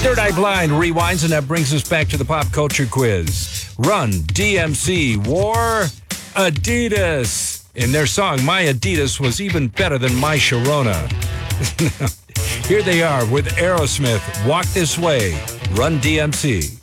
Third Eye Blind rewinds, and that brings us back to the pop culture quiz. Run DMC wore Adidas. In their song, My Adidas was even better than My Sharona. Here they are with Aerosmith, Walk This Way, Run DMC.